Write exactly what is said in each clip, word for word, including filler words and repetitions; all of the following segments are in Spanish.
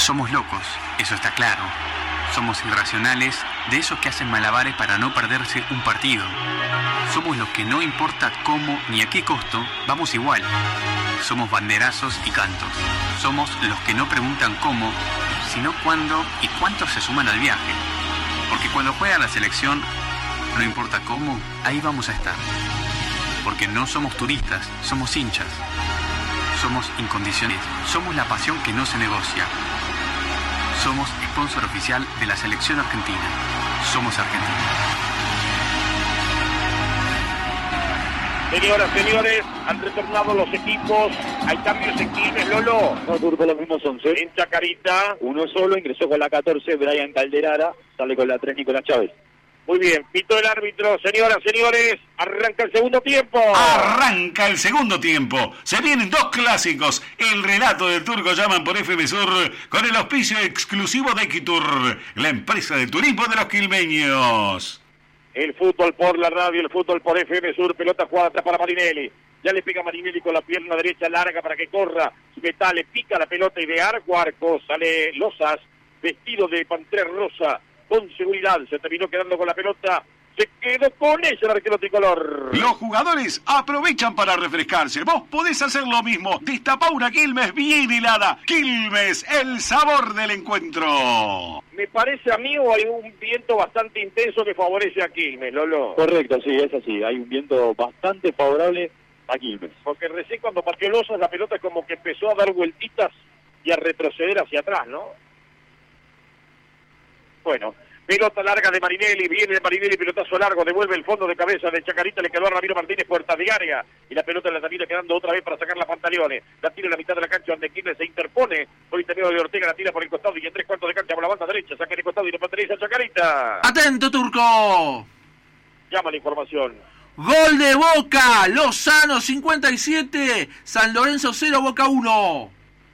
Somos locos, eso está claro. Somos irracionales, de esos que hacen malabares para no perderse un partido. Somos los que no importa cómo ni a qué costo, vamos igual. Somos banderazos y cantos. Somos los que no preguntan cómo, sino cuándo y cuántos se suman al viaje. Porque cuando juega la selección, no importa cómo, ahí vamos a estar. Porque no somos turistas, somos hinchas. Somos incondicionales. Somos la pasión que no se negocia. Somos sponsor oficial de la selección argentina. Somos Argentina. Señoras, señores, han retornado los equipos. Hay cambios en Quilmes, Lolo. No, Turco, los mismos once. En Chacarita. Uno solo, ingresó con la catorce, Brian Calderara. Sale con la tres, Nicolás Chávez. Muy bien, pito el árbitro. Señoras, señores, arranca el segundo tiempo. Arranca el segundo tiempo. Se vienen dos clásicos. El relato del Turco llaman por F M Sur con el auspicio exclusivo de Equitur, la empresa de turismo de los quilmeños. El fútbol por la radio, el fútbol por F M Sur, pelota jugada atrás para Marinelli. Ya le pega Marinelli con la pierna derecha larga para que corra. Meta, le pica la pelota y de arco a arco sale Lozas, vestido de pantera rosa. Con seguridad, se terminó quedando con la pelota, se quedó con ella el arquero tricolor. Los jugadores aprovechan para refrescarse. Vos podés hacer lo mismo. Destapá una Quilmes bien helada. Quilmes, el sabor del encuentro. Me parece a mí o hay un viento bastante intenso que favorece a Quilmes, Lolo. Correcto, sí, es así. Hay un viento bastante favorable a Quilmes. Porque recién cuando partió Lozas, la pelota como que empezó a dar vueltitas y a retroceder hacia atrás, ¿no? Bueno, pelota larga de Marinelli, viene de Marinelli, pelotazo largo, devuelve el fondo de cabeza de Chacarita, le quedó a Ramiro Martínez, puerta de área, y la pelota la termina quedando otra vez para sacar la Pantaleone, la tira en la mitad de la cancha donde Quilmes se interpone, por intermedio de Ortega, la tira por el costado y en tres cuartos de cancha por la banda derecha, saca el costado y le pertenece a Chacarita. ¡Atento, Turco! Llama la información. Gol de Boca, Lozano cincuenta y siete, San Lorenzo cero, Boca uno.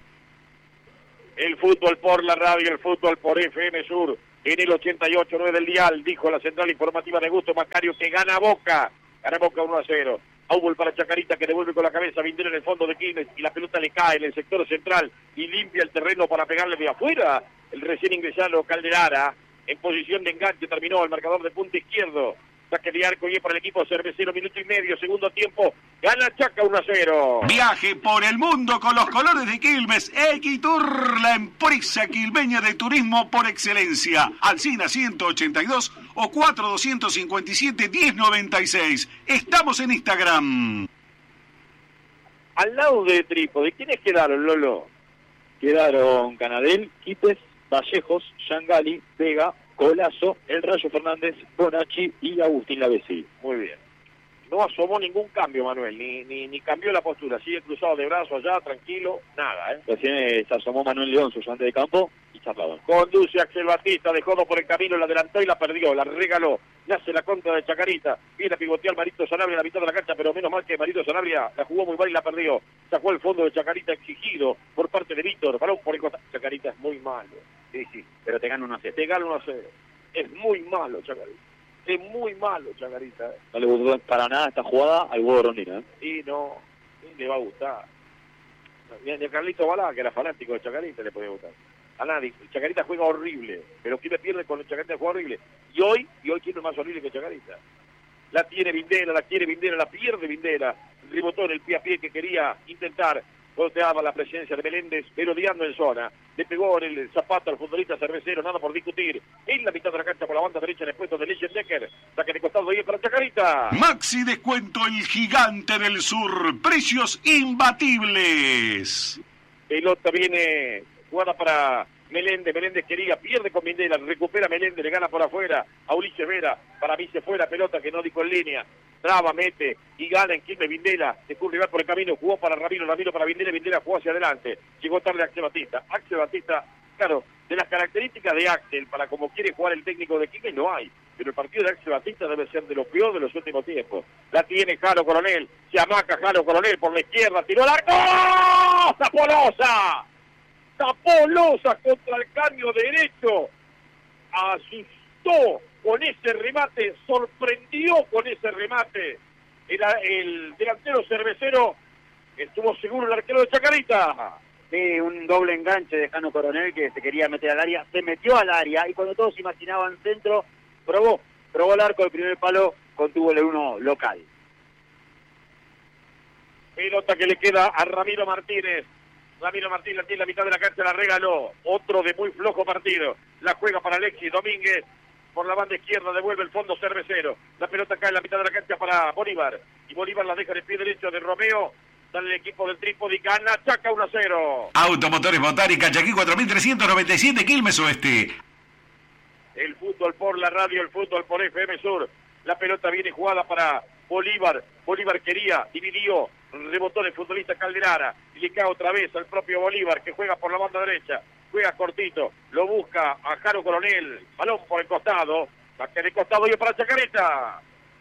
El fútbol por la radio, el fútbol por F M Sur. En el ochenta y ocho nueve del dial, dijo la central informativa de Gusto Macario que gana Boca. Gana Boca uno a cero. Aubol para Chacarita que devuelve con la cabeza. Vindera en el fondo de Quilmes y la pelota le cae en el sector central y limpia el terreno para pegarle de afuera. El recién ingresado Calderara en posición de enganche terminó el marcador de punta izquierdo. Saque de arco y es para el equipo cervecero, minuto y medio, segundo tiempo. Gana Chaca uno a cero. Viaje por el mundo con los colores de Quilmes. Equitur, la empresa quilmeña de turismo por excelencia. Alsina ciento ochenta y dos o cuatro dos cinco siete, diez noventa y seis. Estamos en Instagram. Al lado de Trípode, ¿quiénes quedaron, Lolo? Quedaron Canadel, Quipes, Vallejos, Yangali, Vega, Colazo, El Rayo Fernández, Bonacci y Agustín Lavesi. Muy bien. No asomó ningún cambio, Manuel, ni, ni, ni cambió la postura. Sigue cruzado de brazo allá, tranquilo, nada, ¿eh? Recién eh, se asomó Manuel León, su ayudante de campo, y charlaban. Conduce Axel Batista, dejó dos por el camino, la adelantó y la perdió, la regaló. Nace la contra de Chacarita, viene a pivotear Marito Sanabria en la mitad de la cancha, pero menos mal que Marito Sanabria la jugó muy mal y la perdió. Sacó el fondo de Chacarita exigido por parte de Víctor, balón por el costado. Chacarita es muy malo. Sí, sí, pero te gana uno a cero. Te gana uno a cero. Es muy malo, Chacarita. Es muy malo, Chacarita. ¿eh? No le gustó para nada esta jugada al huevo Rondina. ¿eh? Y no, ¿quién le va a gustar? Ni a Carlito Balá, que era fanático de Chacarita, le podía gustar. A nadie. Chacarita juega horrible, pero Quilmes pierde con el Chacarita juega horrible. Y hoy, y hoy Quilmes es más horrible que Chacarita. La tiene Vindera, la tiene Vindera, la pierde Vindera. Rebotó en el pie a pie que quería intentar. Volteaba la presencia de Meléndez, merodeando en zona. Le pegó en el zapato al futbolista cervecero, nada por discutir. En la mitad de la cancha por la banda derecha en el puesto de Leyendecker. Saque de costado ahí para Chacarita. Maxi Descuento, el gigante del sur. Precios imbatibles. Pelota viene jugada para Meléndez. Meléndez quería, pierde con Vindera, recupera Meléndez, le gana por afuera a Ulises Vera. Para mí se fue la pelota que no dijo en línea. Traba, mete y gana en Quilmes Vindera. Dejó un rival por el camino, jugó para Ramiro, Ramiro para Vindera, Vindera jugó hacia adelante. Llegó tarde Axel Batista. Axel Batista, claro, de las características de Axel, para como quiere jugar el técnico de Quilmes, no hay. Pero el partido de Axel Batista debe ser de lo peor de los últimos tiempos. La tiene Jaro Coronel, se amaca Jaro Coronel por la izquierda, tiró el arco. ¡Oh! ¡Tapó Loza! ¡Tapó Loza contra el caño derecho! Asustó con ese remate, sorprendió con ese remate. El, el delantero cervecero estuvo seguro el arquero de Chacarita. Sí, un doble enganche de Jano Coronel que se quería meter al área, se metió al área y cuando todos imaginaban centro, probó, probó el arco, el primer palo, contuvo el uno local. Pelota que le queda a Ramiro Martínez. Ramiro Martínez la tiene en la mitad de la cancha, la regaló. Otro de muy flojo partido. La juega para Alexis Domínguez. Por la banda izquierda devuelve el fondo Cervecero. La pelota cae en la mitad de la cancha para Bolívar. Y Bolívar la deja en el pie derecho de Romeo. Sale el equipo del Trípode y gana Chaca uno a cero. Automotores Botánica, Chaquí cuatro mil trescientos noventa y siete, Quilmes Oeste. El fútbol por la radio, el fútbol por F M Sur. La pelota viene jugada para Bolívar. Bolívar quería, dividió, rebotó el futbolista Calderara. Y le cae otra vez al propio Bolívar que juega por la banda derecha. Juega cortito, lo busca a Jaro Coronel. Balón por el costado. Saque de costado y para Chacarita.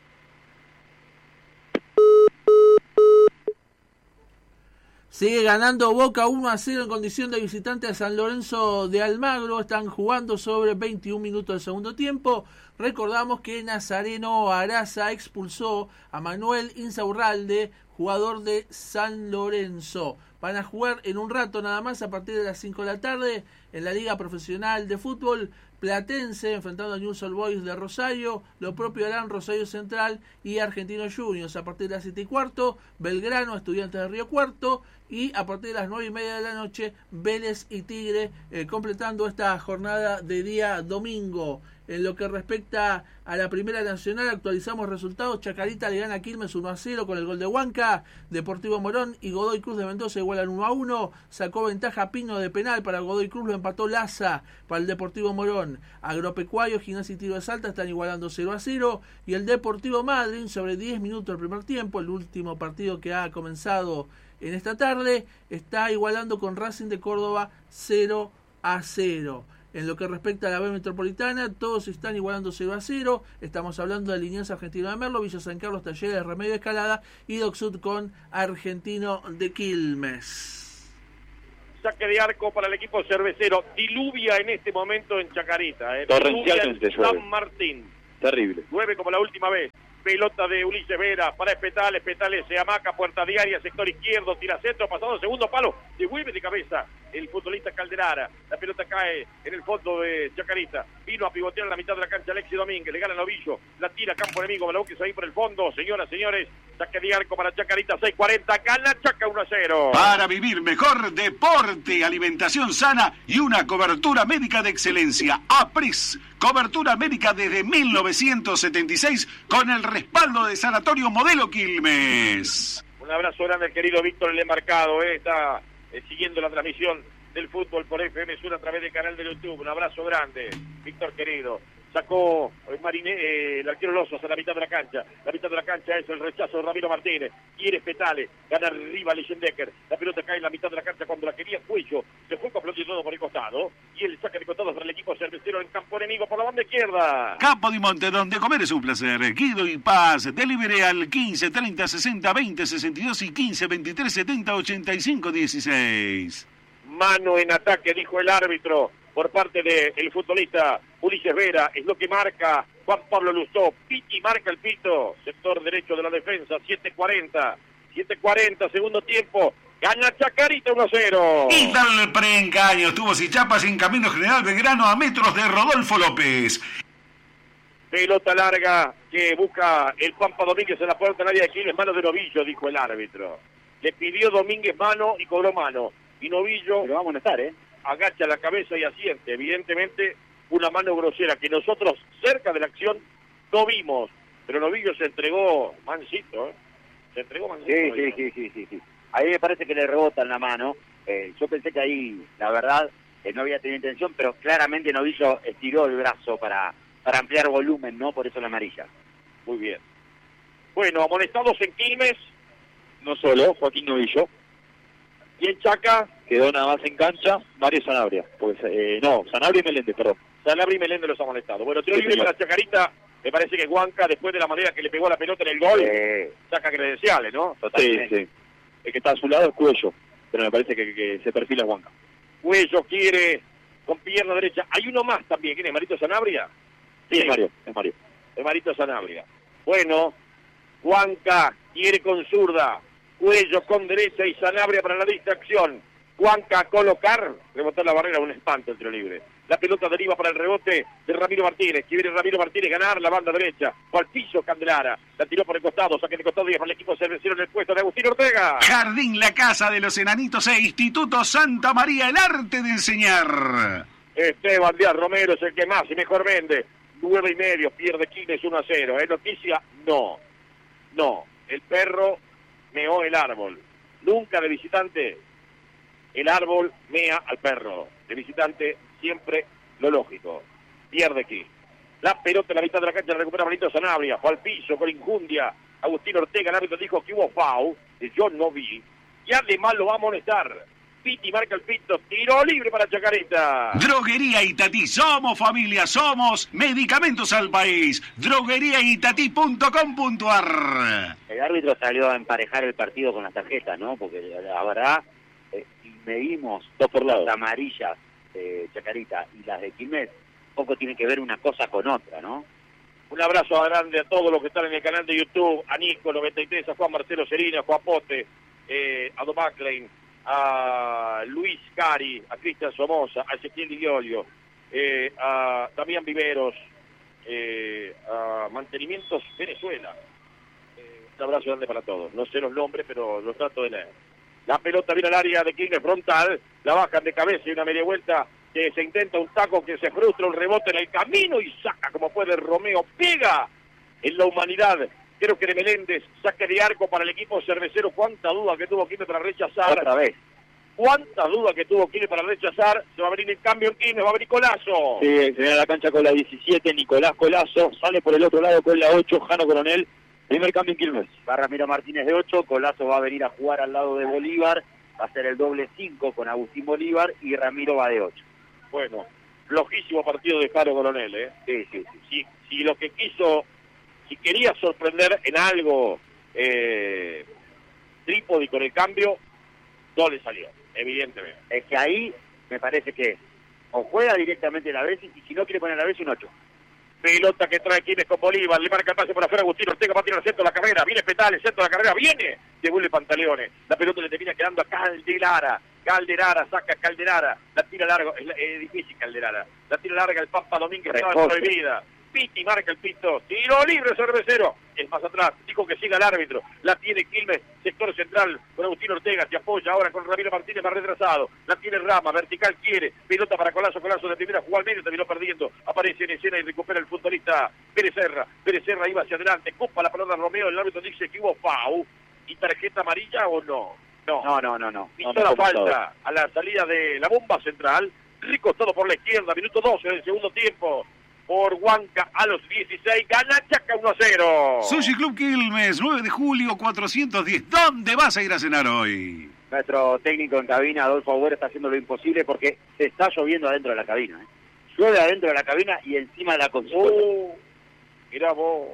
Sigue ganando Boca uno a cero en condición de visitante a San Lorenzo de Almagro. Están jugando sobre veintiún minutos del segundo tiempo. Recordamos que Nazareno Araza expulsó a Manuel Insaurralde, jugador de San Lorenzo. Van a jugar en un rato nada más a partir de las cinco de la tarde en la Liga Profesional de Fútbol Platense, enfrentando a Newell's Old Boys de Rosario. Lo propio harán Rosario Central y Argentinos Juniors a partir de las siete y cuarto. Belgrano, Estudiantes de Río Cuarto. Y a partir de las nueve y media de la noche, Vélez y Tigre, eh, completando esta jornada de día domingo. En lo que respecta a la Primera Nacional, actualizamos resultados. Chacarita le gana a Quilmes uno a cero con el gol de Huanca. Deportivo Morón y Godoy Cruz de Mendoza igualan uno a uno. Sacó ventaja Pino de penal para Godoy Cruz, lo empató Laza para el Deportivo Morón. Agropecuario, Gimnasia y Tiro de Salta están igualando cero a cero. Y el Deportivo Madryn, sobre diez minutos del primer tiempo, el último partido que ha comenzado en esta tarde, está igualando con Racing de Córdoba cero a cero. En lo que respecta a la B Metropolitana, todos están igualando cero a cero. Estamos hablando de Alianza Argentino de Merlo, Villa San Carlos, Talleres, Remedio Escalada y Docsud con Argentino de Quilmes. Saque de arco para el equipo cervecero. Diluvia en este momento en Chacarita. ¿eh? Torrencialmente Diluvia en San Martín. Terrible. Llueve como la última vez. Pelota de Ulises Vera para Espetales, Espetales se amaca, puerta diaria, sector izquierdo, tira centro, pasado segundo palo, devuelve de cabeza el futbolista Calderara. La pelota cae en el fondo de Chacarita. Vino a pivotear en la mitad de la cancha Alexis Domínguez, le gana el Novillo, la tira campo enemigo, balón que se va ahí por el fondo. Señoras, señores, saque de arco para Chacarita, seis cuarenta, gana Chaca uno a cero. Para vivir mejor, deporte, alimentación sana y una cobertura médica de excelencia. APRIS, cobertura médica desde mil novecientos setenta y seis con el respaldo de Sanatorio Modelo Quilmes. Un abrazo grande al querido Víctor Le Marcado, eh, está eh, siguiendo la transmisión del fútbol por F M Sur a través del canal de YouTube. Un abrazo grande, Víctor querido. Sacó el, Marine, eh, el arquero Lozos a la mitad de la cancha. La mitad de la cancha es el rechazo de Ramiro Martínez. Quiere Espetales, gana arriba Leyendecker. La pelota cae en la mitad de la cancha cuando la quería Cuello. Se fue con pelota y todo por el costado. Y el saque de costado para el equipo cervecero en campo enemigo por la banda izquierda. Campo de Monte, donde comer es un placer. Guido y Paz, delivery al quince treinta sesenta veinte sesenta y dos y quince veintitrés setenta ochenta y cinco dieciséis. Mano en ataque, dijo el árbitro, por parte del futbolista Ulises Vera. Es lo que marca Juan Pablo Lustó. Piti marca el pito, sector derecho de la defensa, siete cuarenta. siete cuarenta, segundo tiempo. Gana Chacarita uno a cero. Y tal preengaño, estuvo Sichapas en Camino General Belgrano a metros de Rodolfo López. Pelota larga que busca el Juanpa Domínguez en la puerta del área de Quilmes, mano de Novillo, dijo el árbitro. Le pidió Domínguez mano y cobró mano. Y Novillo Pero vamos a molestar, ¿eh? agacha la cabeza y asiente. Evidentemente, una mano grosera que nosotros cerca de la acción no vimos. Pero Novillo se entregó mansito, ¿eh? Se entregó mansito. Sí, sí, sí, sí, sí, sí. Ahí me parece que le rebota en la mano. Eh, yo pensé que ahí, la verdad, eh, no había tenido intención, pero claramente Novillo estiró el brazo para, para ampliar volumen, ¿no? Por eso la amarilla. Muy bien. Bueno, amonestados en Quilmes. No solo Joaquín Novillo. Y en Chaca, Quedó nada más en cancha Mario Sanabria. Pues, eh, no, Sanabria y Meléndez, perdón. Sanabria y Meléndez los amonestados. Bueno, tiro Sí, libre señor. para Chacarita. Me parece que Huanca, después de la manera que le pegó a la pelota en el gol, Eh, saca credenciales, ¿no? sí, Totalmente. sí. El que está a su lado es Cuello, pero me parece que, que se perfila Huanca. Cuello quiere con pierna derecha. Hay uno más también. ¿Quién es? ¿Marito Sanabria? Sí, es Mario, es Mario. Es Marito Sanabria. Bueno, Huanca quiere con zurda. Cuello con derecha y Sanabria para la distracción. Juanca a colocar, rebotar la barrera, un espanto el tiro libre. La pelota deriva para el rebote de Ramiro Martínez. Quiere Ramiro Martínez ganar la banda derecha. Fue al piso Candelara. La tiró por el costado. Saque de costado y para el equipo cervecero en el puesto de Agustín Ortega. Jardín La Casa de los Enanitos e Instituto Santa María, el arte de enseñar. Esteban Díaz Romero es el que más y mejor vende. Nueve y medio. Pierde Quilmes uno a cero. ¿Es noticia? No. No. El perro meó el árbol. Nunca de visitante el árbol mea al perro. De visitante siempre lo lógico. Pierde aquí. La pelota en la mitad de la cancha la recupera Marito Sanabria. Fue al piso con injundia. Agustín Ortega, el árbitro dijo que hubo foul. Yo no vi. Y además lo va a amonestar. Piti marca el pito. Tiro libre para Chacarita. Droguería Itatí. Somos familia. Somos medicamentos al país. droguería itatí punto com punto ar. El árbitro salió a emparejar el partido con las tarjetas, ¿no? Porque la verdad, eh, si medimos dos por lado. Las amarillas de Chacarita y las de Quilmes, poco tiene que ver una cosa con otra, ¿no? Un abrazo grande a todos los que están en el canal de YouTube, a Nico noventa y tres, a Juan Marcelo Serina, a Juan Pote, eh, a Don McLean, a Luis Cari, a Cristian Somoza, a Ezequiel Digiolio, eh, a Damián Viveros, eh, a Mantenimientos Venezuela. Eh, un abrazo grande para todos. No sé los nombres, pero los trato de leer. La pelota viene al área de Quilmes frontal, la bajan de cabeza y una media vuelta que se intenta un taco que se frustra, un rebote en el camino y saca como puede Romeo, pega en la humanidad. Creo que de Meléndez, saque de arco para el equipo cervecero. Cuánta duda que tuvo Quilmes para rechazar. Otra vez. Cuánta duda que tuvo Quilmes para rechazar. Se va a venir el cambio en Quilmes, va a venir Colazo. Sí, se viene a la cancha con la diecisiete, Nicolás Colazo. Sale por el otro lado con la ocho, Jano Coronel. Primer cambio en Quilmes. Va Ramiro Martínez de ocho, Colazo va a venir a jugar al lado de Bolívar. Va a ser el doble cinco con Agustín Bolívar y Ramiro va de ocho. Bueno, flojísimo partido de Jano Coronel, ¿eh? Sí, sí, sí. Si, si lo que quiso... Si quería sorprender en algo eh, Trípodi con el cambio, no le salió, evidentemente. Es que ahí me parece que o juega directamente la Bessi y si no quiere poner la Bessi un ocho. Pelota que trae Quilmes con Bolívar, le marca el pase por afuera Agustín Ortega, va a tirar al centro de la carrera, viene Petales, centro de la carrera, viene, devuelve Pantaleones, la pelota le termina quedando a Calderara, Calderara, saca Calderara, la tira larga, es, es difícil Calderara, la tira larga el Pampa Domínguez, estaba prohibida. Piti marca el pito, tiro libre cervecero, es más atrás, dijo que siga el árbitro, la tiene Quilmes, sector central, con Agustín Ortega, se apoya ahora con Ramiro Martínez más retrasado, la tiene Rama, vertical quiere, pelota para Colazo, Colazo de primera, jugó al medio, terminó perdiendo, aparece en escena y recupera el futbolista Pérez Serra, Pérez Serra iba hacia adelante, copa la pelota Romeo, el árbitro dice que hubo foul, y tarjeta amarilla o no, no, no, no, no, no. Pisó la falta a la salida de la bomba central, recostado por la izquierda, minuto doce del segundo tiempo, por Huanca a los dieciséis, gana Chaca uno a cero. Sushi Club Quilmes, nueve de julio, cuatrocientos diez. ¿Dónde vas a ir a cenar hoy? Nuestro técnico en cabina, Adolfo Agüero, está haciendo lo imposible porque se está lloviendo adentro de la cabina. ¿eh? Llueve adentro de la cabina y encima de la consola. Oh, mirá vos.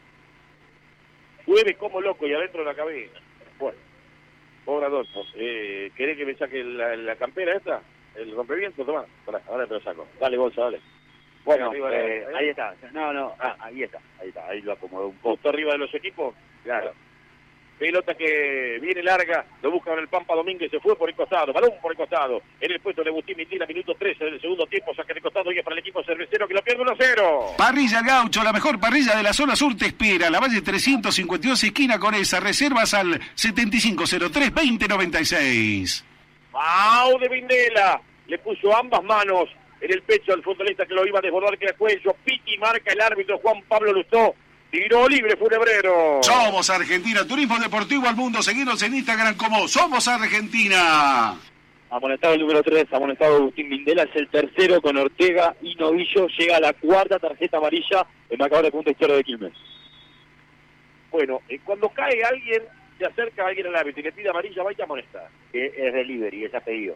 Llueve como loco y adentro de la cabina. Bueno, pobre Adolfo. Eh, ¿Querés que me saque la, la campera esta? ¿El rompeviento? Toma, pará, ahora te lo saco. Dale, bolsa, dale. Bueno, arriba eh, de, ahí está. No, no, ah, ahí está, ahí está, ahí lo acomodó un poco. Justo arriba de los equipos. Claro. Pelota que viene larga, lo busca en el Pampa Domínguez, se fue por el costado, balón por el costado. En el puesto de Agustín Mitila, minuto trece del segundo tiempo, saque de costado y es para el equipo cervecero que lo pierde uno a cero. Parrilla El Gaucho, la mejor parrilla de la zona sur te espera. La Valle trescientos cincuenta y dos, esquina con esa. Reservas al setenta y cinco cero tres, veinte noventa y seis. Pau de Vindela, le puso ambas manos en el pecho al futbolista que lo iba a desbordar, que era Cuello. Piti marca el árbitro Juan Pablo Lustó. Tiro libre Funebrero. Somos Argentina, Turismo Deportivo al Mundo. Seguinos en Instagram como Somos Argentina. Amonestado el número tres, amonestado Agustín Mindela, es el tercero con Ortega y Novillo. Llega a la cuarta tarjeta amarilla, el marcador de punta izquierdo de Quilmes. Bueno, eh, cuando cae alguien, se acerca a alguien al árbitro y le pide amarilla, vaya a amonestar. Es, es delivery, es apellido.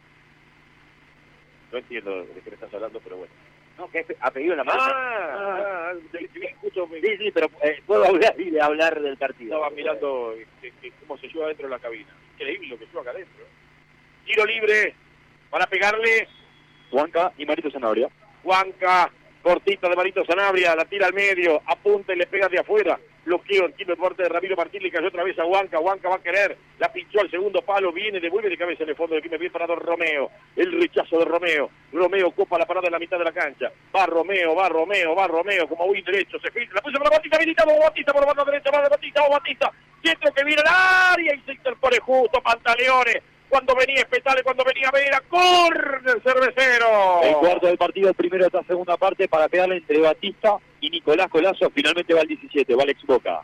No entiendo de qué me estás hablando, pero bueno. No, que es apellido en la mano. Ah, ah, escucho, me... Sí, sí, pero eh, puedo hablar y de hablar del partido. Estaba mirando eh, eh, cómo se lleva dentro de la cabina. Increíble lo que lleva acá adentro. Tiro libre para pegarle. Huanca y Marito Sanabria. Huanca, cortita de Marito Sanabria, la tira al medio, apunta y le pega de afuera. bloqueo en Quilmes por parte de Ramiro Martín, le cayó otra vez a Huanca, Huanca va a querer, la pinchó al segundo palo, viene, devuelve de cabeza en el fondo de Quilmes, bien parado Romeo, el rechazo de Romeo, Romeo copa la parada en la mitad de la cancha, va Romeo, va Romeo, va Romeo, como win derecho, se filtra, la puso para Batista, habilita, va Batista por la banda derecha, va de Batista, va Batista, centro que viene al área y se interpone justo Pantaleones, cuando venía Espetale, cuando venía Vera, córner Cervecero. El cuarto del partido, primero de esta segunda parte, para pegarle entre Batista y Nicolás Colazo, finalmente va el diecisiete, va Alex Boca.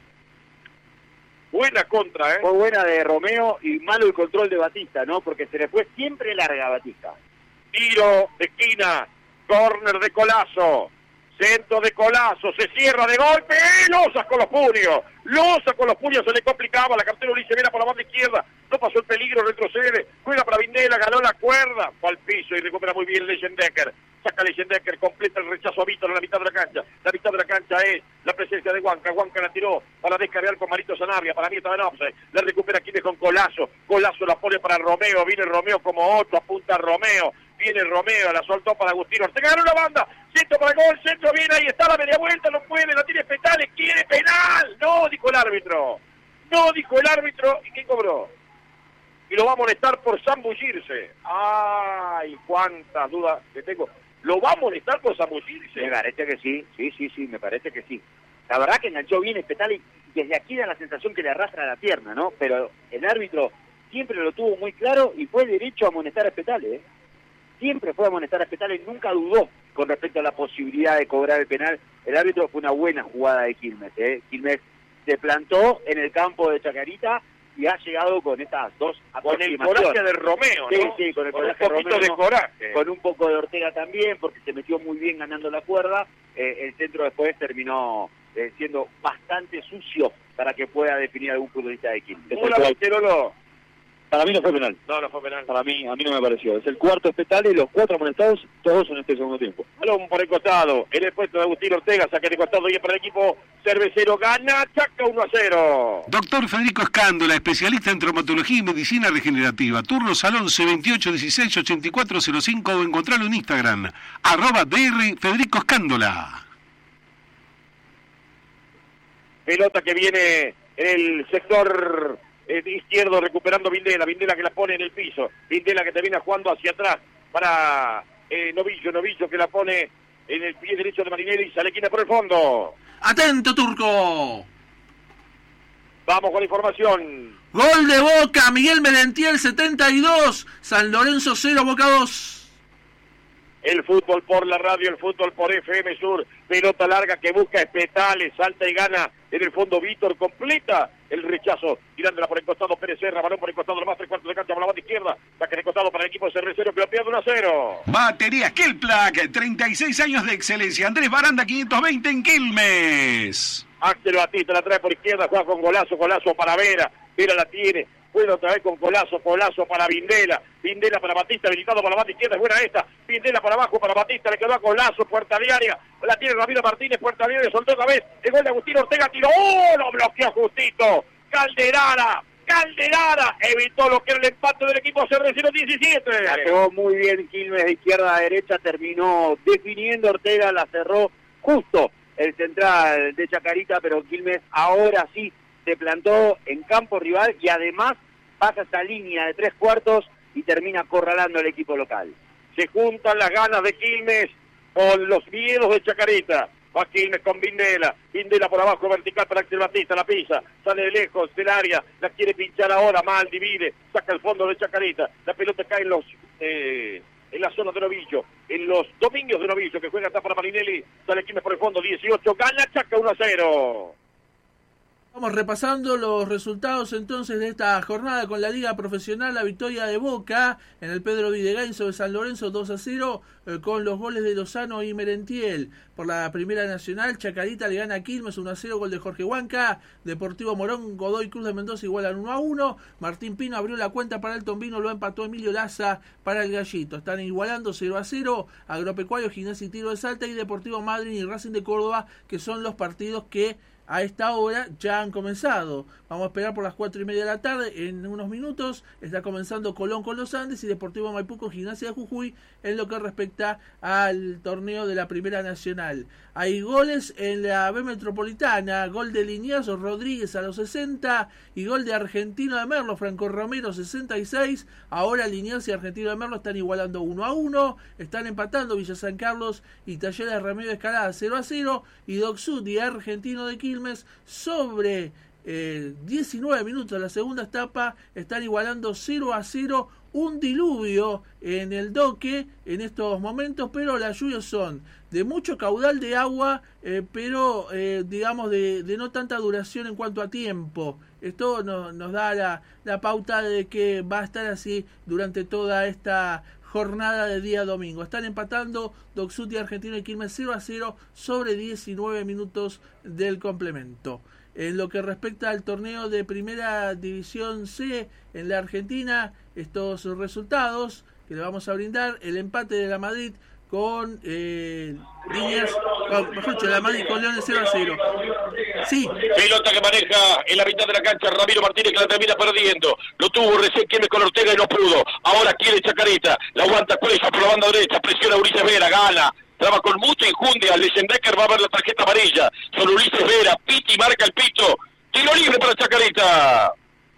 Buena contra, ¿eh? Fue buena de Romeo y malo el control de Batista, ¿no? Porque se le fue siempre larga a Batista. Tiro de esquina, córner de Colazo, centro de Colazo, se cierra de golpe, Lozas con los puños, Lozas con los puños, se le complicaba, la cartera Ulises Vera por la banda izquierda, no pasó el peligro, retrocede, juega para Vindela, ganó la cuerda, fue al piso y recupera muy bien Leyendecker, saca Leyendecker, completa el rechazo a Víctor en la mitad de la cancha, la mitad de la cancha es la presencia de Huanca, Huanca la tiró para descargar con Marito Sanabria, para mí estaba en offside, la recupera Quilmes con Colazo, Colazo la pone para Romeo, viene Romeo como otro, apunta a Romeo, viene Romeo, la soltó para Agustín Ortega, ganó la banda, centro para el gol, centro viene, ahí está la media vuelta, no puede, la tiene Espetale, quiere penal, no, dijo el árbitro, no, dijo el árbitro, ¿y quién cobró? Y lo va a molestar por zambullirse. Ay, cuántas dudas que tengo. ¿Lo va a molestar por zambullirse? Me parece que sí, sí, sí, sí, me parece que sí. La verdad que enganchó bien Espetale y desde aquí da la sensación que le arrastra la pierna, ¿no? Pero el árbitro siempre lo tuvo muy claro y fue derecho a amonestar a Espetale, ¿eh? Siempre fue a amonestar a Espetale, nunca dudó con respecto a la posibilidad de cobrar el penal. El árbitro fue una buena jugada de Quilmes, ¿eh? Quilmes se plantó en el campo de Chacarita y ha llegado con estas dos con el aproximaciones. coraje de Romeo, ¿no? Sí, sí, con el con coraje un poquito de de Romeo, coraje. con un poco de Ortega también, porque se metió muy bien ganando la cuerda. Eh, el centro después terminó eh, siendo bastante sucio para que pueda definir algún futbolista de Quilmes. ¿Cómo la viste, Lolo? Para mí no fue penal. No, no fue penal. Para mí, a mí no me pareció. Es el cuarto Espetale, los cuatro amonestados, todos en este segundo tiempo. Balón por el costado, en el puesto de Agustín Ortega, saque de costado y para el equipo Cervecero, gana Chaca uno a cero. Doctor Federico Escándola, especialista en traumatología y medicina regenerativa. Turnos al once veintiocho dieciséis ochenta y cuatro cero cinco o encontrarlo en Instagram, arroba dr Federico Escándola. Pelota que viene en el sector eh, izquierdo recuperando Vindela, Vindela que la pone en el piso, Vindela que termina jugando hacia atrás para eh, Novillo, Novillo que la pone en el pie derecho de Marinelli y sale quina por el fondo. ¡Atento, Turco! Vamos con la información. Gol de Boca, Miguel Merentiel, setenta y dos, San Lorenzo cero, Boca dos. El fútbol por la radio, el fútbol por F M Sur, pelota larga que busca Espetale, salta y gana en el fondo Víctor, completa el rechazo, tirándola por el costado Pérez Serra, balón por el costado, lo más tres cuartos de cancha por la banda izquierda, saque de costado para el equipo de Cervecero que lo pierde uno a cero. Baterías Kelplac, treinta y seis años de excelencia. Andrés Baranda, quinientos veinte en Quilmes. Axel Batista la trae por izquierda, juega con golazo, golazo para Vera, Vera la tiene, juega otra vez con Colazo, Colazo para Vindela, Vindela para Batista, habilitado para la banda izquierda, es buena esta, Vindela para abajo para Batista, le quedó a Colazo, puerta de área, la tiene Ramiro Martínez, puerta de área, soltó otra vez, el gol de Agustín Ortega, tiró, ¡oh! Lo bloqueó justito, Calderara, Calderara, evitó lo que era el empate del equipo Cervecero diecisiete. La pegó muy bien Quilmes de izquierda a derecha, terminó definiendo Ortega, la cerró justo el central de Chacarita, pero Quilmes ahora sí se plantó en campo rival y además pasa esa línea de tres cuartos y termina acorralando el equipo local. Se juntan las ganas de Quilmes con los miedos de Chacarita. Va Quilmes con Vindela, Vindela por abajo, vertical para Axel Batista, la pisa, sale de lejos del área, la quiere pinchar ahora, mal, divide, saca el fondo de Chacarita, la pelota cae en los... Eh, en la zona de Novillo, en los dominios de Novillo, que juega acá para Marinelli, sale Quilmes por el fondo, dieciocho, gana Chaca uno a cero. Vamos repasando los resultados entonces de esta jornada con la Liga Profesional. La victoria de Boca en el Pedro Videgain sobre San Lorenzo dos a cero eh, con los goles de Lozano y Merentiel. Por la Primera Nacional, Chacarita le gana a Quilmes uno a cero, gol de Jorge Huanca. Deportivo Morón, Godoy Cruz de Mendoza igualan uno a uno. Martín Pino abrió la cuenta para el Tombino, lo empató Emilio Laza para el Gallito. Están igualando cero a cero Agropecuario, Gimnasia y Tiro de Salta y Deportivo Madryn y Racing de Córdoba, que son los partidos que a esta hora ya han comenzado. Vamos a esperar por las cuatro y media de la tarde. En unos minutos está comenzando Colón con los Andes y Deportivo Maipú con Gimnasia de Jujuy en lo que respecta al torneo de la Primera Nacional. Hay goles en la B Metropolitana, gol de Liniers Rodríguez a los sesenta y gol de Argentino de Merlo, Franco Romero sesenta y seis. Ahora Liniers y Argentino de Merlo están igualando uno a uno, están empatando Villa San Carlos y Talleres Ramiro Escalada cero a cero y Doc Sud y Argentino de Quilmes sobre eh, diecinueve minutos de la segunda etapa están igualando cero a cero. Un diluvio en el Doque en estos momentos, pero las lluvias son de mucho caudal de agua, eh, pero eh, digamos de, de no tanta duración en cuanto a tiempo. Esto no, nos da la, la pauta de que va a estar así durante toda esta jornada de día domingo. Están empatando Doc Sud y Argentino de Quilmes cero a cero sobre diecinueve minutos del complemento. En lo que respecta al torneo de Primera División C en la Argentina, estos resultados que le vamos a brindar: el empate de la Madrid con eh, Líneas, con, mejor dicho, la Madrid con Leones cero a cero. Sí. Pelota que maneja en la mitad de la cancha Ramiro Martínez, que la termina perdiendo. Lo tuvo recién Quilmes con Ortega y no pudo. Ahora quiere Chacarita, la aguanta Cuellar por la banda derecha, presiona a Ulises Vera, gana. Traba con mucha injundia, Leyendecker va a ver la tarjeta amarilla. Son Ulises Vera, Piti marca el pito. Tiro libre para Chacarita.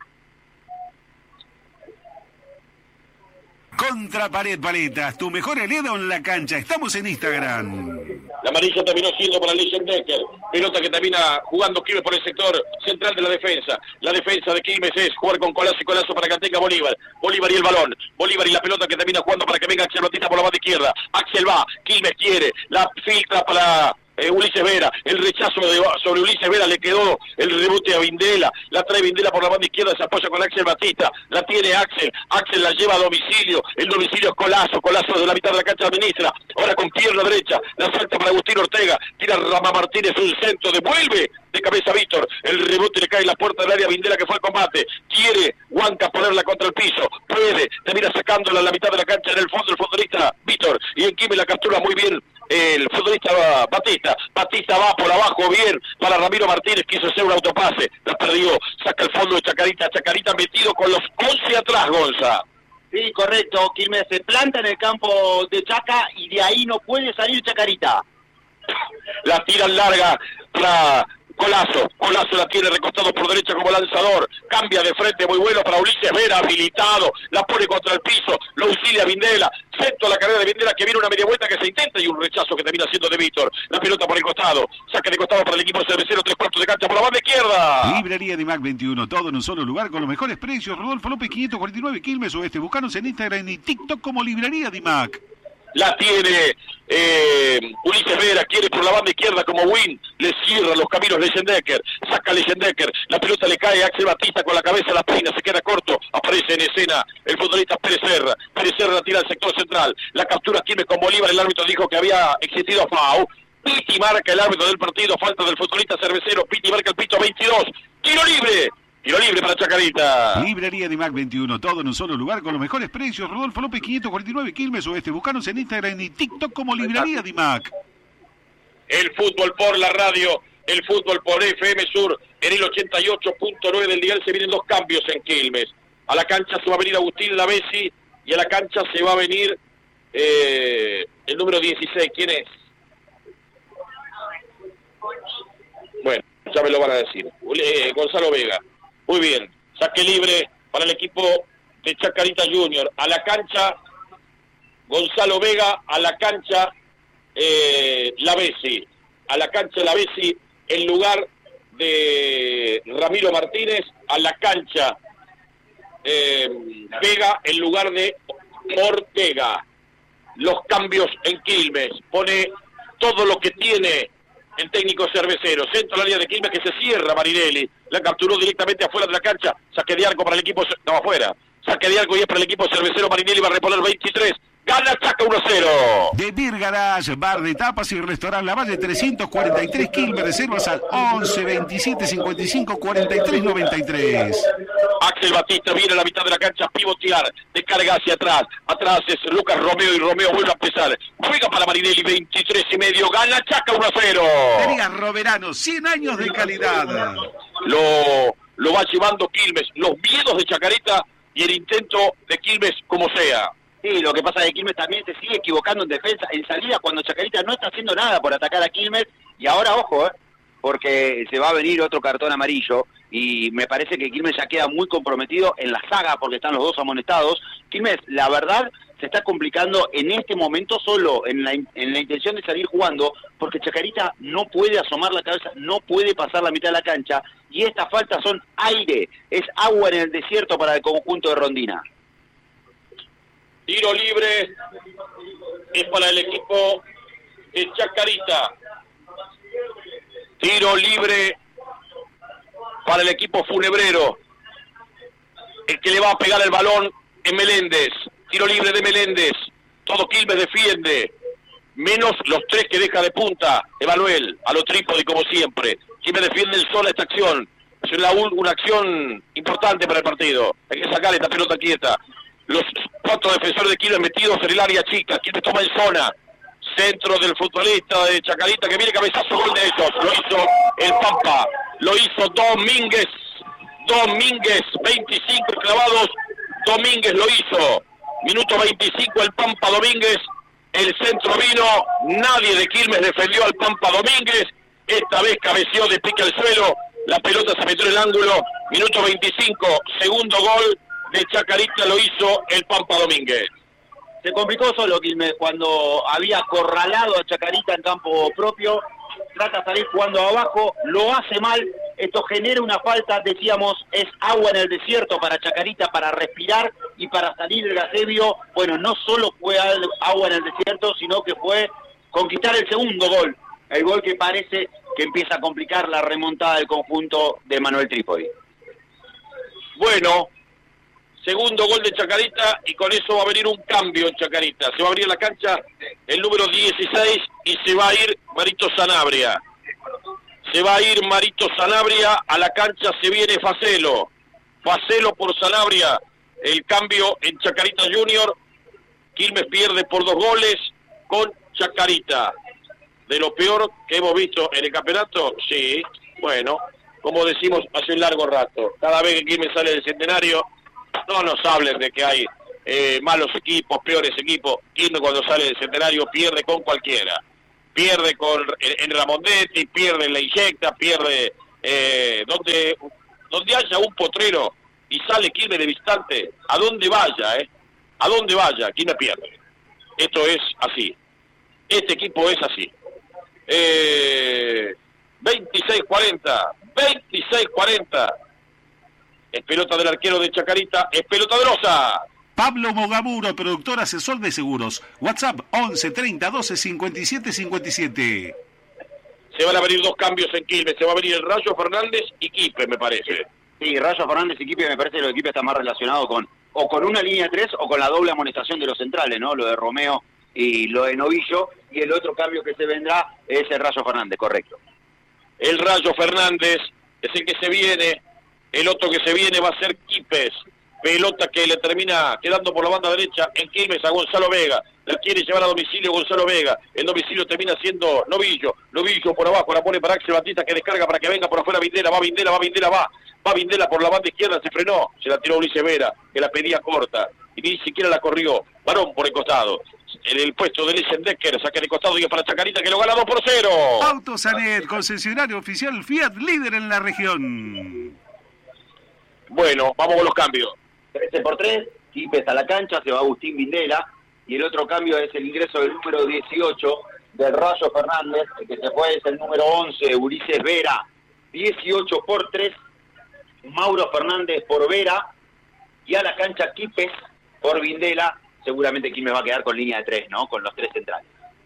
Contra Pared Paletas, tu mejor aliado en la cancha. Estamos en Instagram. La amarilla terminó siendo para Leyendecker. Pelota que termina jugando Quilmes por el sector central de la defensa. La defensa de Quilmes es jugar con Colazo y Colazo para que tenga Bolívar. Bolívar y el balón. Bolívar y la pelota que termina jugando para que venga Axel Batista por la banda izquierda. Axel va, Quilmes quiere, la filtra para eh, Ulises Vera. El rechazo de, sobre Ulises Vera, le quedó el rebote a Vindela. La trae Vindela por la banda izquierda, se apoya con Axel Batista. La tiene Axel. Axel la lleva a domicilio. El domicilio es Colazo. Colazo de la mitad de la cancha administra. Ahora con pierna derecha. La salta para Agustín Ortega. Tira Rama Martínez un centro. Devuelve de cabeza Víctor. El rebote le cae en la puerta del área a Vindela, que fue al combate. Quiere Huanca ponerla contra el piso. Puede. Termina sacándola a la mitad de la cancha. En el fondo el futbolista Víctor. Y en Quilmes la captura muy bien el futbolista Batista. Batista va por abajo bien para Ramiro Martínez, quiso hacer un autopase, la perdió, saca el fondo de Chacarita, Chacarita metido con los once atrás, Gonza. Sí, correcto, Quilmes se planta en el campo de Chaca y de ahí no puede salir Chacarita. La tiran larga para Colazo, Colazo la tiene recostado por derecha como lanzador, cambia de frente, muy bueno para Ulises Vera, habilitado, la pone contra el piso, lo auxilia Vindela, centro a la carrera de Vindela, que viene una media vuelta que se intenta y un rechazo que termina siendo de Víctor. La pelota por el costado, saque de costado para el equipo cervecero, tres cuartos de cancha por la banda izquierda. Librería Dimac veintiuno, todo en un solo lugar con los mejores precios. Rodolfo López quinientos cuarenta y nueve, Quilmes Oeste. Búscanos en Instagram y TikTok como Librería Dimac. La tiene eh, Ulises Vera, quiere por la banda izquierda como Win, le cierra los caminos Leyendecker, saca Leyendecker, la pelota le cae a Axel Batista con la cabeza, la peina, se queda corto, aparece en escena el futbolista Pérez Serra, Pérez Serra la tira al sector central, la captura Quilmes con Bolívar, el árbitro dijo que había existido foul, Piti marca el árbitro del partido, falta del futbolista cervecero, Piti marca el pito veintidós, tiro libre. Tiro libre para Chacarita. Librería Dimac veintiuno, todo en un solo lugar con los mejores precios. Rodolfo López quinientos cuarenta y nueve, Quilmes Oeste. Búscanos en Instagram y TikTok como Librería Dimac. El fútbol por la radio, el fútbol por F M Sur, en el ochenta y ocho punto nueve del dial se vienen dos cambios en Quilmes. A la cancha se va a venir Agustín Lavesi y a la cancha se va a venir eh, el número dieciséis. ¿Quién es? Bueno, ya me lo van a decir. Eh, Gonzalo Vega. Muy bien, saque libre para el equipo de Chacarita Junior. A la cancha, Gonzalo Vega, a la cancha, eh, Lavesi. A la cancha Lavesi, en lugar de Ramiro Martínez. A la cancha, eh, Vega, en lugar de Ortega. Los cambios en Quilmes. Pone todo lo que tiene el técnico cervecero. Centro al área de Quilmes que se cierra Marinelli. La capturó directamente afuera de la cancha. Saque de arco para el equipo... No, afuera. Saque de arco y es para el equipo cervecero. Marinelli va a reponer veintitrés. Gana Chaca uno a cero. De Beer Garage, bar de tapas y restaurante La Valle trescientos cuarenta y tres, Quilmes. Reservas al once veintisiete cincuenta y cinco cuarenta y tres noventa y tres. Axel Batista viene a la mitad de la cancha a pivotear, descarga hacia atrás, atrás es Lucas Romeo y Romeo vuelve a empezar, juega para Marinelli, veintitrés y medio, gana Chaca uno a cero. Tenías Roverano, cien años de calidad. Lo, lo va llevando Quilmes, los miedos de Chacarita y el intento de Quilmes como sea. Sí, lo que pasa es que Quilmes también se sigue equivocando en defensa, en salida, cuando Chacarita no está haciendo nada por atacar a Quilmes, y ahora, ojo, eh, porque se va a venir otro cartón amarillo, y me parece que Quilmes ya queda muy comprometido en la saga, porque están los dos amonestados. Quilmes, la verdad, se está complicando en este momento solo, en la, en la intención de salir jugando, porque Chacarita no puede asomar la cabeza, no puede pasar la mitad de la cancha, y estas faltas son aire, es agua en el desierto para el conjunto de Rondina. Tiro libre es para el equipo de Chacarita. Tiro libre para el equipo funebrero. El que le va a pegar el balón es Meléndez. Tiro libre de Meléndez. Todo Quilmes defiende. Menos los tres que deja de punta. Emanuel, a lo trípode como siempre. Quilmes defiende el sol esta acción. Es una, una acción importante para el partido. Hay que sacar esta pelota quieta. Los cuatro defensores de Quilmes metidos en el área chica. Quilmes toma en zona. Centro del futbolista de Chacarita que viene cabezazo, gol de ellos. Lo hizo el Pampa. Lo hizo Domínguez. Domínguez, veinticinco clavados. Domínguez lo hizo. Minuto veinticinco el Pampa Domínguez. El centro vino. Nadie de Quilmes defendió al Pampa Domínguez. Esta vez cabeceó de pique al suelo. La pelota se metió en el ángulo. Minuto veinticinco. Segundo gol de Chacarita lo hizo el Pampa Domínguez. Se complicó solo Quilmes cuando había acorralado a Chacarita en campo propio, trata de salir jugando abajo, lo hace mal, esto genera una falta, decíamos, es agua en el desierto para Chacarita, para respirar y para salir del gasebio. Bueno, no solo fue agua en el desierto, sino que fue conquistar el segundo gol, el gol que parece que empieza a complicar la remontada del conjunto de Manuel Trípodi. Bueno, segundo gol de Chacarita y con eso va a venir un cambio en Chacarita. Se va a abrir la cancha el número dieciséis y se va a ir Marito Sanabria. Se va a ir Marito Sanabria a la cancha, se viene Facelo. Facelo por Sanabria. El cambio en Chacarita Junior. Quilmes pierde por dos goles con Chacarita. De lo peor que hemos visto en el campeonato, sí, bueno, como decimos hace un largo rato. Cada vez que Quilmes sale del Centenario, no nos hablen de que hay eh, malos equipos, peores equipos. Quilmes cuando sale del Centenario pierde con cualquiera. Pierde con en, en Ramondetti, pierde en La Inyecta, pierde eh, donde donde haya un potrero y sale Quilmes de visitante, a donde vaya, eh, a donde vaya, Quilmes pierde. Esto es así. Este equipo es así. Eh, veintiséis cuarenta, veintiséis cuarenta. Es pelota del arquero de Chacarita, es pelota de Loza. Pablo Mogamuro, productor asesor de seguros. WhatsApp once treinta doce cincuenta y siete cincuenta y siete. Se van a venir dos cambios en Quilmes. Se va a venir el Rayo Fernández y Quipe, me parece. Sí, Rayo Fernández y Quipe, me parece que los equipos están más relacionados con o con una línea tres o con la doble amonestación de los centrales, ¿no? Lo de Romeo y lo de Novillo. Y el otro cambio que se vendrá es el Rayo Fernández, correcto. El Rayo Fernández es el que se viene. El otro que se viene va a ser Quipes. Pelota que le termina quedando por la banda derecha en Quilmes a Gonzalo Vega. La quiere llevar a domicilio Gonzalo Vega. El domicilio termina siendo Novillo. Novillo por abajo, la pone para Axel Batista que descarga para que venga por afuera Vindela. Va Vindela, va Vindela, va. Va Vindela por la banda izquierda, se frenó. Se la tiró Ulises Vera, que la pedía corta. Y ni siquiera la corrió. Varón por el costado. En el puesto de Lissendecker, saca de costado y es para Chacarita que lo gana dos por cero. Autosanet, concesionario oficial Fiat, líder en la región. Bueno, vamos con los cambios. trece por tres, Quipes a la cancha, se va Agustín Vindela, y el otro cambio es el ingreso del número dieciocho del Rayo Fernández, el que se fue es el número once, Ulises Vera, dieciocho por tres, Mauro Fernández por Vera, y a la cancha Quipes por Vindela. Seguramente Quilmes va a quedar con línea de tres, ¿no? Con los tres centrales.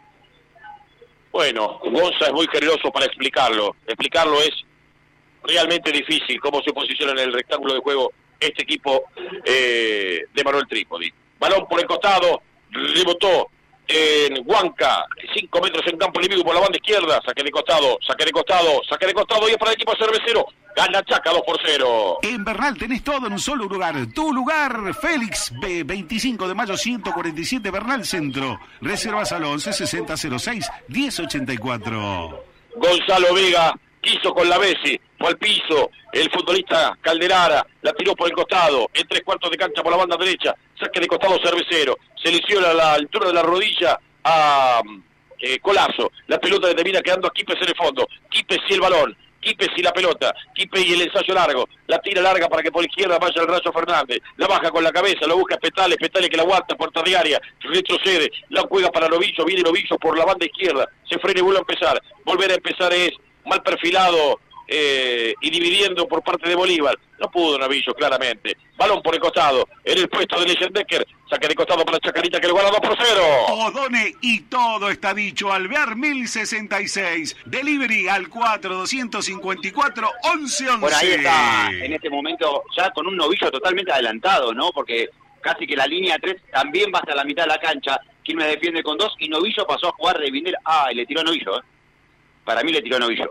Bueno, Gonza es muy generoso para explicarlo. Explicarlo es realmente difícil, cómo se posiciona en el rectángulo de juego este equipo eh, de Manuel Trípodi. Balón por el costado, rebotó en Huanca, cinco metros en campo enemigo por la banda izquierda, saque de costado, saque de costado, saque de costado, y es para el equipo cervecero, gana Chaca dos por cero. En Bernal tenés todo en un solo lugar, tu lugar, Félix, B, veinticinco de mayo ciento cuarenta y siete, Bernal Centro, reservas al once sesenta cero seis diez ochenta y cuatro. Gonzalo Vega quiso con la Bessi, fue al piso, el futbolista Calderara la tiró por el costado, en tres cuartos de cancha por la banda derecha, saque de costado cervecero, se lesiona a la altura de la rodilla a eh, Colazo, la pelota le termina quedando a Quipes en el fondo, Quipes y el balón, Quipes y la pelota, Quipes y el ensayo largo, la tira larga para que por la izquierda vaya el Rayo Fernández, la baja con la cabeza, lo busca Petales, Petales que la aguanta, puerta diaria, retrocede, la juega para Novillo, viene Novillo por la banda izquierda, se frena y vuelve a empezar, volver a empezar es mal perfilado eh, y dividiendo por parte de Bolívar, no pudo Novillo claramente, balón por el costado, en el puesto de Leyendecker, saque de costado para Chacarita que lo gana dos por cero. Odone y todo está dicho, Alvear mil sesenta y seis, delivery al cuatro doscientos cincuenta y cuatro once once. Por ahí está, en este momento, ya con un Novillo totalmente adelantado, ¿no? Porque casi que la línea tres también va hasta la mitad de la cancha, Quilmes defiende con dos, y Novillo pasó a jugar de Vindel, ah, y le tiró a Novillo, ¿eh? Para mí le tiró a Novillo.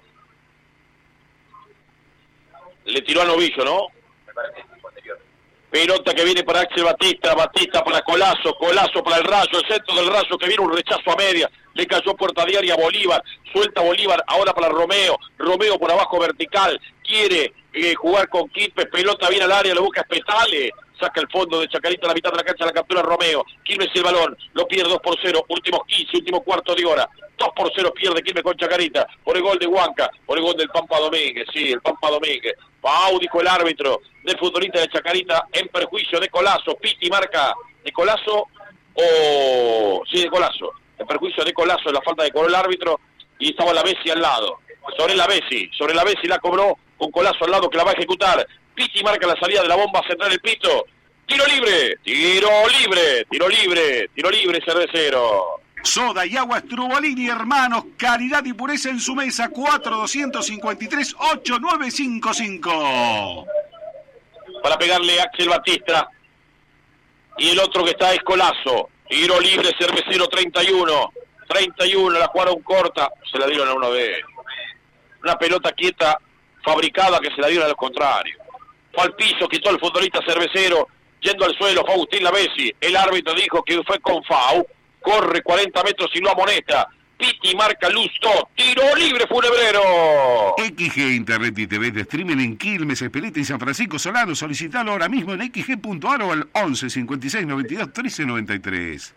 Le tiró a Novillo, ¿no? Me parece que fue anterior. Pelota que viene para Axel Batista, Batista para Colazo, Colazo para el Rayo, el centro del Rayo que viene un rechazo a media, le cayó puerta diaria a Bolívar, suelta Bolívar, ahora para Romeo, Romeo por abajo vertical, quiere eh, jugar con Quilmes, pelota viene al área, lo busca Petale, saca el fondo de Chacarita a la mitad de la cancha, la captura Romeo, Quilmes el balón, lo pierde dos por cero, últimos quince, último cuarto de hora, dos por cero pierde Quilmes con Chacarita, por el gol de Huanca, por el gol del Pampa Domínguez, sí, el Pampa Domínguez, Pau dijo el árbitro del futbolista de Chacarita en perjuicio de Colazo, Piti marca de Colazo, o sí, de Colazo, en perjuicio de Colazo, la falta de color el árbitro, y estaba la Bessi al lado, sobre la Bessi, sobre la Bessi la cobró, con Colazo al lado que la va a ejecutar, Piti marca la salida de la bomba central el pito, tiro libre, tiro libre, tiro libre, tiro libre cervecero. Soda y agua Strubolini, hermanos, calidad y pureza en su mesa, cuatro doscientos cincuenta y tres ocho nueve cinco cinco. Para pegarle a Axel Batista, y el otro que está es Colazo, tiro libre cervecero treinta y uno, treinta y uno, la jugaron corta, se la dieron a uno de ellos. Una pelota quieta, fabricada, que se la dieron a los contrarios. Fue al piso, quitó al futbolista cervecero, yendo al suelo, fue Agustín Lavesi, el árbitro dijo que fue con FAU, corre cuarenta metros y lo amonesta, Piti marca Lustó, tiro libre Funebrero. X G Internet y T V de streaming en Quilmes, Espeleta y San Francisco Solano, solicitalo ahora mismo en x g punto a r o al once cincuenta y seis noventa y dos trece noventa y tres.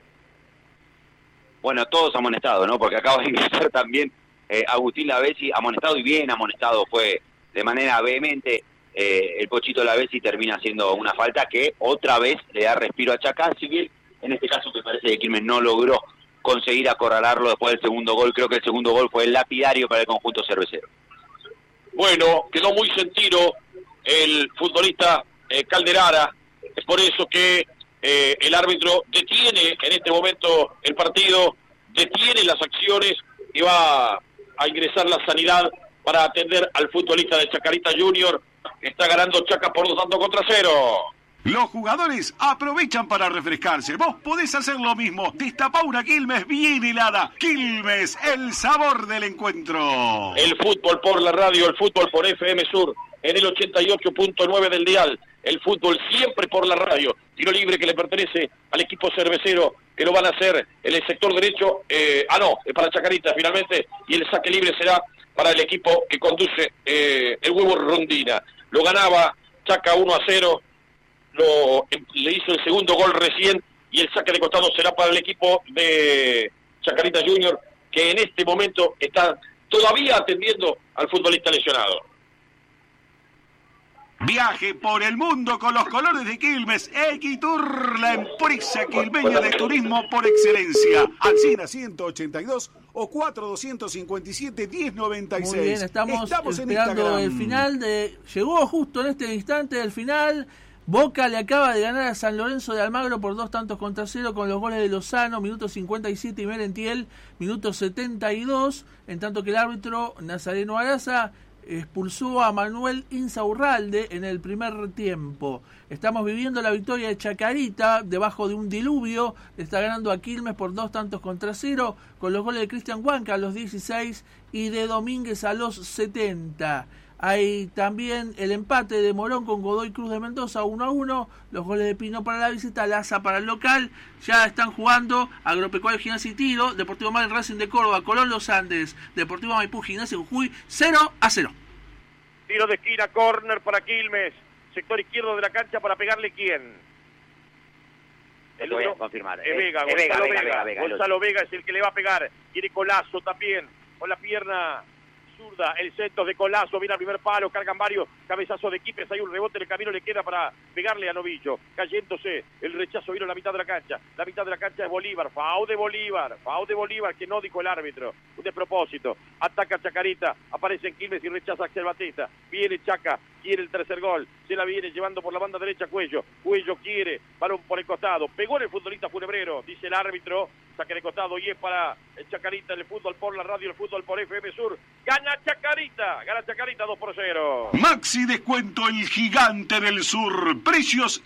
Bueno, todos amonestados, ¿no? Porque acaba de ingresar también eh, Agustín Lavesi, amonestado y bien amonestado, fue de manera vehemente. Eh, el Pochito Lavesi termina haciendo una falta que otra vez le da respiro a Chacá, si bien en este caso me parece que Quilmes no logró conseguir acorralarlo después del segundo gol. Creo que el segundo gol fue el lapidario para el conjunto cervecero. Bueno, quedó muy sentido el futbolista eh, Calderara, es por eso que eh, el árbitro detiene en este momento el partido, detiene las acciones y va a ingresar la sanidad para atender al futbolista de Chacarita Junior. Está ganando Chaca por dos tantos contra cero. Los jugadores aprovechan para refrescarse. Vos podés hacer lo mismo. Destapá una Quilmes bien helada. Quilmes, el sabor del encuentro. El fútbol por la radio, el fútbol por F M Sur, en el ochenta y ocho punto nueve del dial. El fútbol siempre por la radio. Tiro libre que le pertenece al equipo cervecero, que lo van a hacer en el sector derecho. Eh, ah, no, es para Chacarita finalmente. Y el saque libre será para el equipo que conduce eh, el Huevo Rondina. Lo ganaba Chaca uno a cero. Lo, le hizo el segundo gol recién y el saque de costado será para el equipo de Chacarita Junior, que en este momento está todavía atendiendo al futbolista lesionado. Viaje por el mundo con los colores de Quilmes. Equitur, la empresa quilmeña de turismo por excelencia. Alcina ciento ochenta y dos o cuatro doscientos cincuenta y siete diez noventa y seis. Muy bien, estamos, estamos esperando el final de... Llegó justo en este instante el final. Boca le acaba de ganar a San Lorenzo de Almagro por dos tantos contra cero con los goles de Lozano, minuto cincuenta y siete, y Merentiel, minuto setenta y dos, en tanto que el árbitro Nazareno Araza expulsó a Manuel Insaurralde en el primer tiempo. Estamos viviendo la victoria de Chacarita debajo de un diluvio. Está ganando a Quilmes por dos tantos contra cero, con los goles de Cristian Huanca a los dieciséis y de Domínguez a los setenta. Hay también el empate de Morón con Godoy Cruz de Mendoza uno a uno, los goles de Pino para la visita, Laza para el local. Ya están jugando Agropecuario Gimnasia y Tiro, Deportivo Mal Racing de Córdoba, Colón Los Andes, Deportivo Maipú Gimnasia Jujuy, cero a cero. Tiro de esquina, córner para Quilmes, sector izquierdo de la cancha para pegarle quién. El Lo voy a confirmar. Es Vega, es Gonzalo Vega, Vega, Vega, Vega, Gonzalo Vega es el que le va a pegar, quiere Colazo también, con la pierna zurda, el centro de Colazo, viene al primer palo, cargan varios cabezazos de Quilmes, hay un rebote en el camino, le queda para pegarle a Novillo, cayéndose, el rechazo vino a la mitad de la cancha, la mitad de la cancha es Bolívar, FAU de Bolívar, FAU de Bolívar, que no dijo el árbitro, un despropósito, ataca Chacarita, aparece en Quilmes y rechaza a Axel Batista, viene Chaca, quiere el tercer gol, se la viene llevando por la banda derecha Cuello, Cuello quiere, balón por el costado, pegó en el futbolista Funebrero, dice el árbitro, saque de costado y es para el Chacarita, el fútbol por la radio, el fútbol por F M Sur, gana Chacarita, gana Chacarita dos por cero. Maxi Descuento, el gigante del sur, precios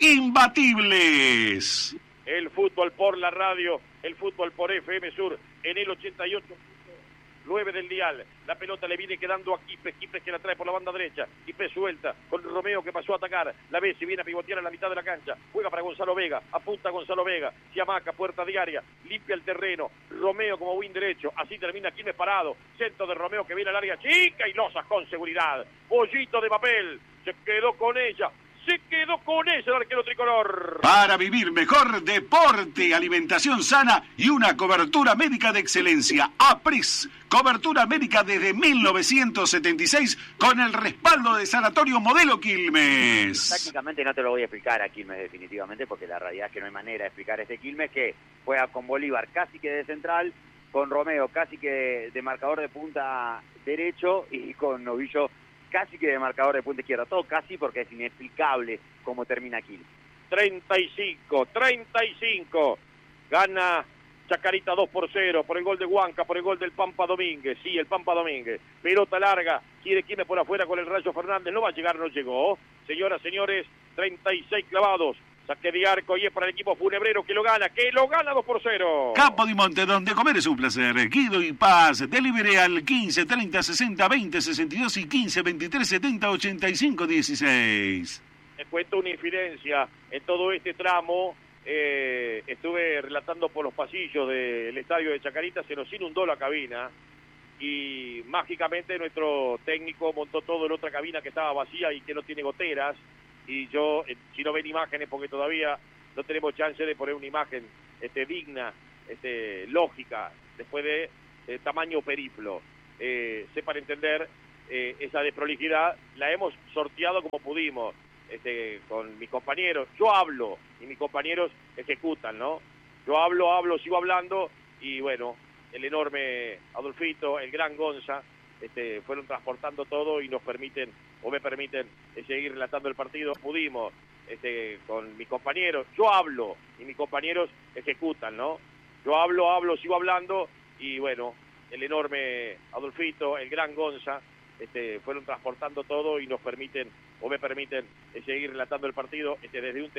imbatibles. El fútbol por la radio, el fútbol por F M Sur, en el ochenta y ocho punto nueve del dial, la pelota le viene quedando a Quipes, Quipes que la trae por la banda derecha, Quipes suelta, con Romeo que pasó a atacar, la ve, si viene a pivotear en la mitad de la cancha, juega para Gonzalo Vega, apunta a Gonzalo Vega, se amaca, puerta diaria, limpia el terreno, Romeo como win derecho, así termina Quilmes parado, centro de Romeo que viene al área chica y Lozas con seguridad, bollito de papel, se quedó con ella, se quedó con ella el arquero tricolor. Para vivir mejor, deporte, alimentación sana y una cobertura médica de excelencia. APRIS, cobertura médica desde mil novecientos setenta y seis con el respaldo de Sanatorio Modelo Quilmes. Tácticamente no te lo voy a explicar a Quilmes definitivamente, porque la realidad es que no hay manera de explicar este Quilmes que juega con Bolívar casi que de central, con Romeo casi que de, de marcador de punta derecho y con Novillo casi que de marcador de punta izquierda, todo casi porque es inexplicable cómo termina Quilmes. treinta y cinco, treinta y cinco, gana Chacarita dos por cero, por el gol de Huanca, por el gol del Pampa Domínguez, sí, el Pampa Domínguez, pelota larga, quiere Quilmes por afuera con el Rayo Fernández, no va a llegar, no llegó, señoras, señores, treinta y seis clavados, saque de arco y es para el equipo funebrero que lo gana, que lo gana dos por cero. Campo de Monte, donde comer es un placer. Guido y Paz, delivery al quince, treinta, sesenta, veinte, sesenta y dos y quince, veintitrés, setenta, ochenta y cinco, dieciséis. Les cuento una infidencia, en todo este tramo eh, estuve relatando por los pasillos del estadio de Chacarita, se nos inundó la cabina y mágicamente nuestro técnico montó todo en otra cabina que estaba vacía y que no tiene goteras. Y yo, eh, si no ven imágenes, porque todavía no tenemos chance de poner una imagen este, digna, este, lógica, después de eh, tamaño periplo, eh, sepan entender eh, esa desprolijidad, la hemos sorteado como pudimos, este, con mis compañeros. Yo hablo y mis compañeros ejecutan, ¿no? Yo hablo, hablo, sigo hablando y bueno, el enorme Adolfito, el gran Gonza, Este, fueron transportando todo y nos permiten, o me permiten, eh, seguir relatando el partido. Pudimos, este, con mis compañeros, yo hablo y mis compañeros ejecutan, ¿no? Yo hablo, hablo, sigo hablando y bueno, el enorme Adolfito, el gran Gonza, este, fueron transportando todo y nos permiten, o me permiten, eh, seguir relatando el partido este, desde un